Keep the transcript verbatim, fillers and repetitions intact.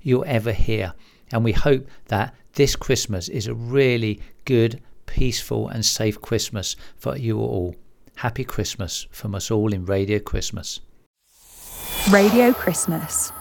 you'll ever hear. And we hope that this Christmas is a really good, peaceful and safe Christmas for you all. Happy Christmas from us all in Radio Christmas. Radio Christmas.